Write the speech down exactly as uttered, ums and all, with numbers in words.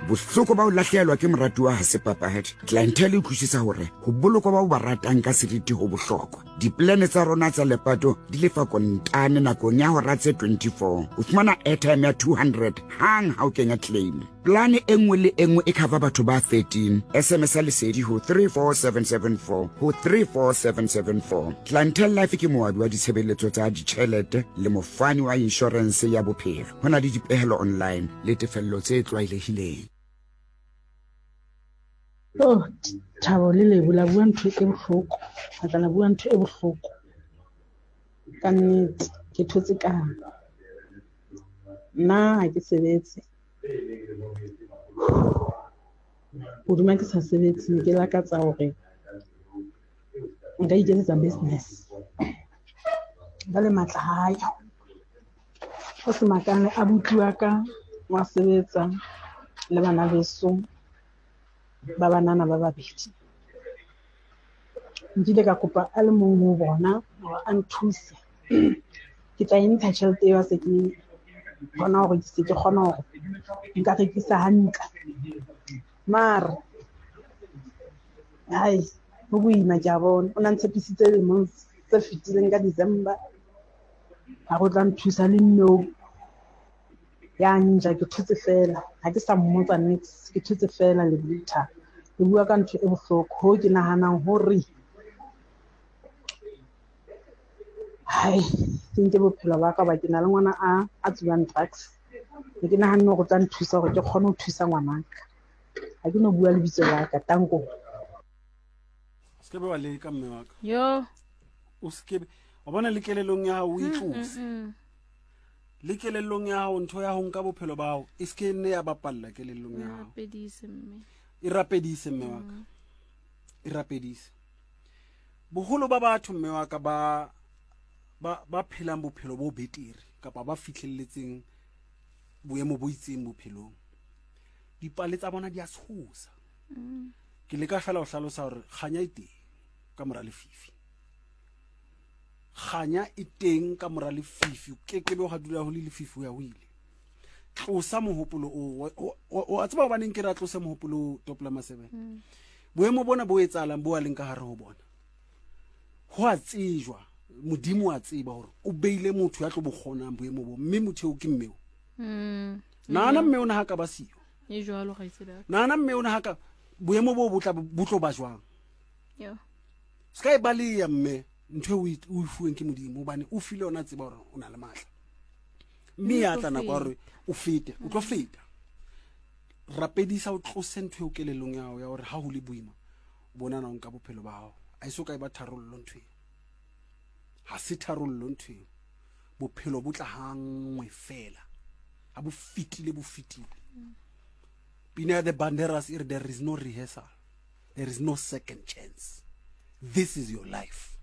bohloko ba o lahlehelwa ke moratuwa ha se papadi. Clientele e utlwisisa hore ho bolokwa ba o ba ratang ka seriti ho bohlokwa. Diplane tsa rona tsa lepato di lefa kontane nakong ya hora tse twenty-four. O fumana airtime ya two hundred hang ha o kenya claim. Plane e nngwe le e nngwe e cover batho ba thirteen. S M S a lesedi ho three four seven seven four ho three four seven seven four. Clientele Life ke moabi wa ditshebeletso tsa ditjhelete le mofani wa insurance ya bophelo. Ho na le dipehelo online le tefello tse tlwaelehileng. Oh, Thabo le Lebo la bua ntho e bohloko. Batla la bua ntho e bohloko. Ka nnete ke thotse ka. Nna ha ke sebetse. Hodima ke sa sebetse ke lakatsa hore nka iketsetsa business. Ba le matla hayo. Ho se makane abuti wa ka wa sebetsa le bana beso ba banana ba babedi. Nkile ka kopa a le mong ho bona hore a nthuse. Ke tla entsha tjhelete eo se ke kgona hore ke se ke kgona hore nka rekisa hantle. Mara hai ho boima ke a bona o na ntshepisitse le mong tse fetileng ka December ha go tla nthusa le no ya nja ke thotse fela ha ke sa mmotsa niks ke thotse fela le buta le bua ka ntho e bohloko ho ke nahanang hore hai ke bophelo ba ka ba ke na le ngwana a a tsubang drugs ke nahanne go tla nthusa hore ke kgone ho thusa ngwanaka ha ke no bua le bitso la ka tanko skebe wa le ka mme wa ka yo o skebe wa bona le kelelong ya hao o itlose le kelelong ya hao ntho ya ho nka bophelo ba hao e ske nne ya bapalla kelelong ya hao rapedise mme e rapedise mme wa ka e rapedise boholo ba batho mme wa ka ba ba ba phelang bophelo bo betere kapa ba fihlelletseng boemo bo itseng bophelong dipale tsa bona di a tshosa ke le ka fela o hlalosa hore kganya e teng ka mora lefifi kganya e teng ka mora lefifi ke ke be ga dula ho le lefifi ya wile tlosa mohopolo o o a tseba ba neng ke ra tlosa mohopolo toplama seven boemo bona bo etsalang bo a leng ka hare ho bona ho a tsejwa modimo a tseba hore o beile motho ya tlo bokgonang boemo bo mme motho o ke mmeo mm nana mmeo na ha ka ba siyo e jwalo ga itsela nana mmeo na ha ka boemo bo botla botlo ba jwang yo ska e bale ya mme ntwe o ifueng ke modimo hobane o file ona tseba hore o na le matla mme ya tla na kwa hore o fete o tlo feta rapedisa o tlose ntwe o kelelong ya hao ya hore ha ho le boima o bona na nka bophelo ba hao a iso ka e ba tharollo ntwe ha se tharollo ntwe bophelo bo tla hangwe fela ha bo fitile bo fitile Pina the Banderas, there is no rehearsal. There is no second chance. This is your life.